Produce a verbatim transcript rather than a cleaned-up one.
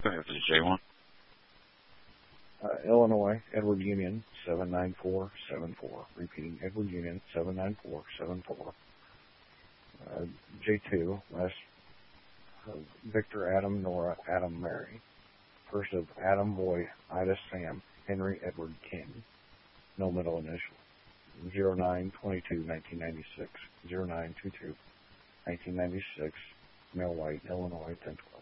Go ahead for the J one. Uh, Illinois, Edward Union, seven nine four seven four. Repeating, Edward Union, seven nine four seven four. Uh, J two, last uh, Victor Adam Nora Adam Mary. First of Adam Boy Ida Sam Henry Edward King. No middle initial. zero nine twenty-two nineteen ninety-six. zero nine twenty-two nineteen ninety-six. Male White, Illinois, ten twelve.